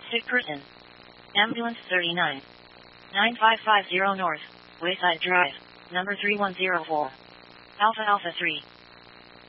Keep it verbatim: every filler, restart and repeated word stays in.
Sick person. Ambulance thirty-nine. nine five five zero North, Wayside Drive, number three one zero four. Alpha Alpha three.